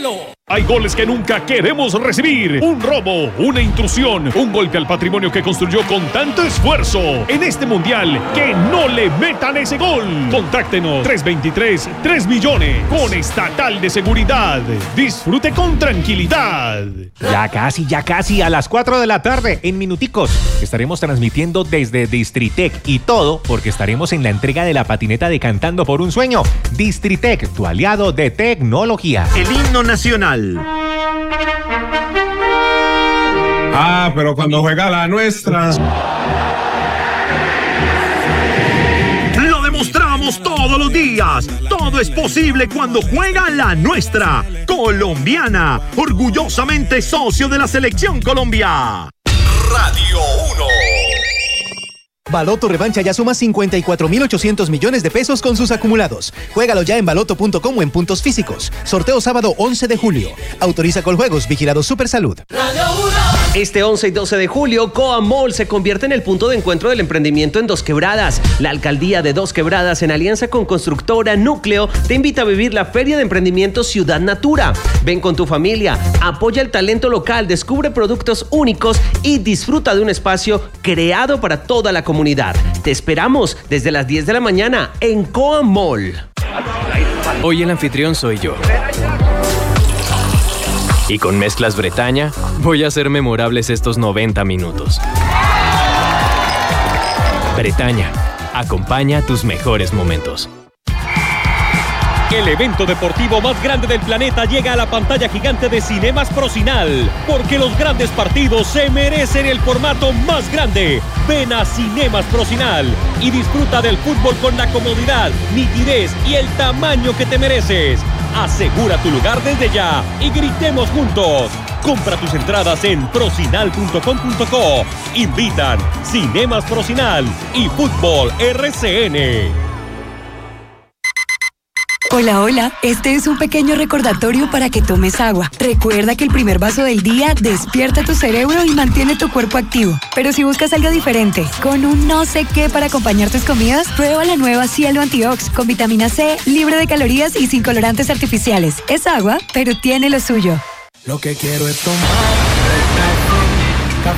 cielo. Hay goles que nunca queremos recibir. Un robo, una intrusión, un golpe al patrimonio que construyó con tanto esfuerzo. En este mundial, que no le metan ese gol. Contáctenos 323-3 millones con Estatal de Seguridad. Disfrute con tranquilidad. Ya casi a las 4 de la tarde, en minuticos, estaremos transmitiendo desde Distritec y todo porque estaremos en la entrega de la patineta de Cantando por un Sueño. Distritec, tu aliado de tecnología. El himno nacional. Pero cuando juega la nuestra... Lo demostramos todos los días. Todo es posible cuando juega la nuestra. Colombiana, orgullosamente socio de la Selección Colombia. Radio 1. Baloto Revancha ya suma 54.800 millones de pesos con sus acumulados. Juégalo ya en baloto.com o en puntos físicos. Sorteo sábado 11 de julio. Autoriza Coljuegos, vigilado Supersalud. Radio 1. Este 11 y 12 de julio, Coa Mall se convierte en el punto de encuentro del emprendimiento en Dos Quebradas. La alcaldía de Dos Quebradas, en alianza con Constructora Núcleo, te invita a vivir la Feria de Emprendimiento Ciudad Natura. Ven con tu familia, apoya el talento local, descubre productos únicos y disfruta de un espacio creado para toda la comunidad. Te esperamos desde las 10 de la mañana en Coa Mall. Hoy el anfitrión soy yo. Y con mezclas Bretaña voy a hacer memorables estos 90 minutos. Bretaña, acompaña tus mejores momentos. El evento deportivo más grande del planeta llega a la pantalla gigante de Cinemas Procinal, porque los grandes partidos se merecen el formato más grande. Ven a Cinemas Procinal y disfruta del fútbol con la comodidad, nitidez y el tamaño que te mereces. Asegura tu lugar desde ya y gritemos juntos. Compra tus entradas en procinal.com.co. Invitan Cinemas Procinal y Fútbol RCN. Hola, este es un pequeño recordatorio para que tomes agua. Recuerda que el primer vaso del día despierta tu cerebro y mantiene tu cuerpo activo. Pero si buscas algo diferente, con un no sé qué para acompañar tus comidas, prueba la nueva Cielo Antiox con vitamina C, libre de calorías y sin colorantes artificiales. Es agua, pero tiene lo suyo. Lo que quiero es tomar